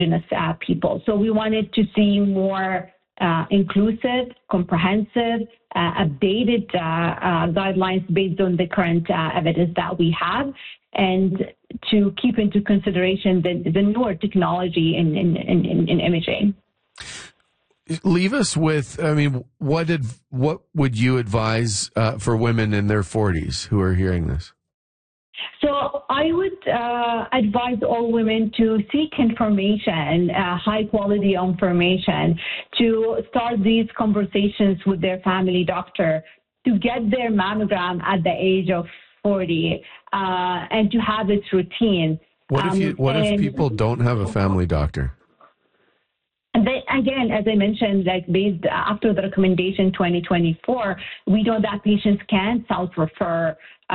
people. So we wanted to see more inclusive, comprehensive, updated guidelines based on the current evidence that we have, and to keep into consideration the newer technology in imaging. Leave us with, I mean, what would you advise for women in their 40s who are hearing this? So I would advise all women to seek information, high quality information, to start these conversations with their family doctor, to get their mammogram at the age of 40, and to have its routine. What if people don't have a family doctor? And then, again, as I mentioned, like based after the recommendation 2024, we know that patients can self-refer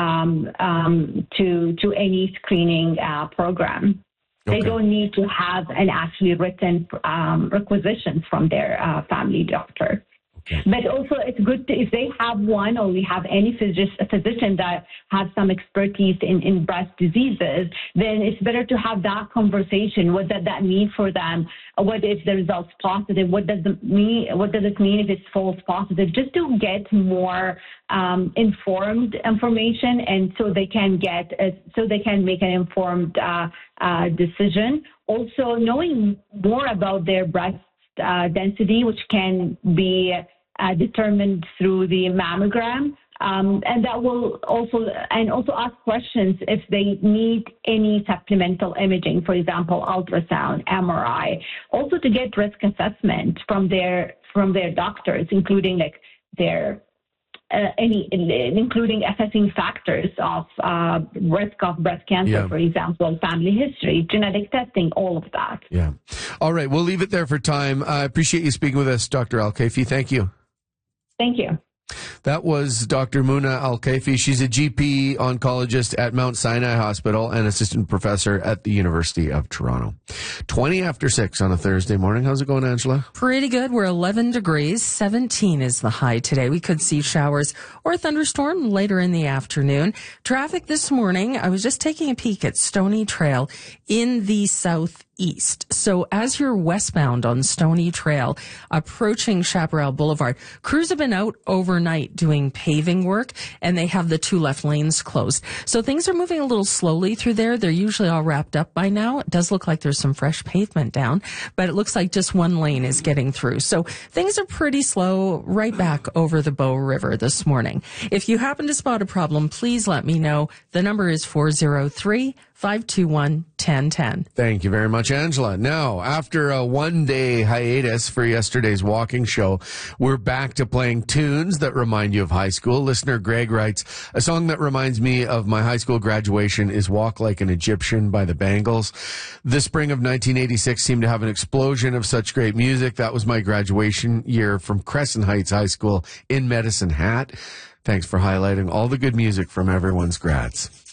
to any screening program. Okay. They don't need to have an actually written requisitions from their family doctor. Okay. But also, it's good if they have one, or we have any physician that has some expertise in breast diseases, then it's better to have that conversation. What does that mean for them? What if the result's positive? What does it mean if it's false positive? Just to get more informed information, and so they can make an informed decision. Also, knowing more about their breast density, which can be determined through the mammogram, and that will also ask questions if they need any supplemental imaging, for example, ultrasound, MRI. Also to get risk assessment from their doctors, including like their including assessing factors of risk of breast cancer, for example, family history, genetic testing, all of that. Yeah. All right. We'll leave it there for time. I appreciate you speaking with us, Dr. Al-Kaifi. Thank you. Thank you. That was Dr. Muna Al-Kaifi. She's a GP oncologist at Mount Sinai Hospital and assistant professor at the University of Toronto. 20 after 6 on a Thursday morning. How's it going, Angela? Pretty good. We're 11 degrees. 17 is the high today. We could see showers or thunderstorm later in the afternoon. Traffic this morning, I was just taking a peek at Stony Trail in the southeast. So as you're westbound on Stony Trail, approaching Chaparral Boulevard, crews have been out overnight doing paving work, and they have the 2 left lanes closed. So things are moving a little slowly through there. They're usually all wrapped up by now. It does look like there's some fresh pavement down, but it looks like just 1 lane is getting through. So things are pretty slow right back over the Bow River this morning. If you happen to spot a problem, please let me know. The number is 403-521-1010. Thank you very much, Angela. Now, after a 1-day hiatus for yesterday's walking show, we're back to playing tunes that remind you of high school. Listener Greg writes, a song that reminds me of my high school graduation is Walk Like an Egyptian by the Bangles. The spring of 1986 seemed to have an explosion of such great music. That was my graduation year from Crescent Heights High School in Medicine Hat. Thanks for highlighting all the good music from everyone's grads.